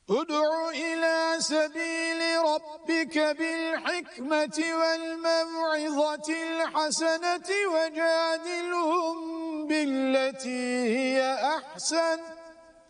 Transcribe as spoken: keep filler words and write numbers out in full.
ادع إلى سبيل ربك بالحكمة والموعظة الحسنة وجادلهم بالتي هي أحسن